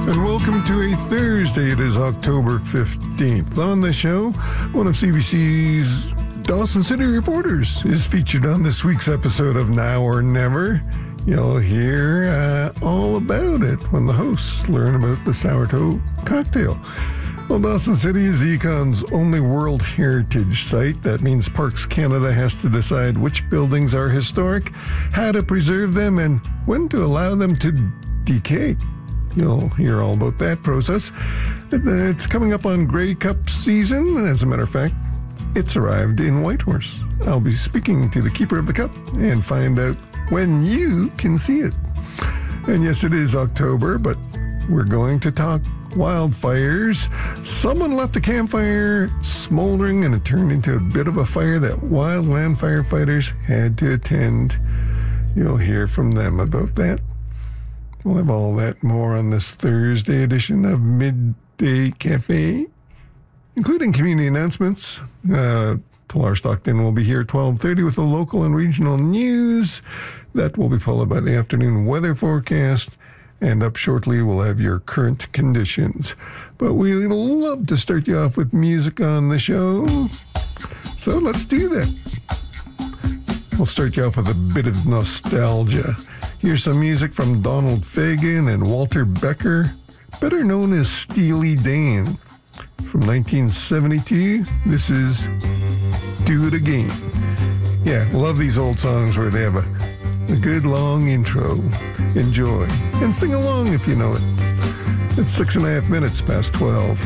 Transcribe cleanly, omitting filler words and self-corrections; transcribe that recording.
And welcome to a Thursday. It is October 15th. On the show, one of CBC's Dawson City reporters is featured on this week's episode of Now or Never. You'll hear all about it when the hosts learn about the sourdough cocktail. Well, Dawson City is Econ's only World Heritage Site. That means Parks Canada has to decide which buildings are historic, how to preserve them, and when to allow them to decay. You'll hear all about that process. It's coming up on Grey Cup season. As a matter of fact, it's arrived in Whitehorse. I'll be speaking to the keeper of the cup and find out when you can see it. And yes, it is October, but we're going to talk wildfires. Someone left a campfire smoldering and it turned into a bit of a fire that wildland firefighters had to attend. You'll hear from them about that. We'll have all that more on this Thursday edition of Midday Cafe, including community announcements. Pilar Stockton will be here at 12:30 with the local and regional news. That will be followed by the afternoon weather forecast. And up shortly, we'll have your current conditions. But we love to start you off with music on the show. So let's do that. We'll start you off with a bit of nostalgia. Here's some music from Donald Fagen and Walter Becker, better known as Steely Dan. From 1972, this is Do It Again. Yeah, love these old songs where they have a good long intro. Enjoy. And sing along if you know it. It's 6.5 minutes past 12.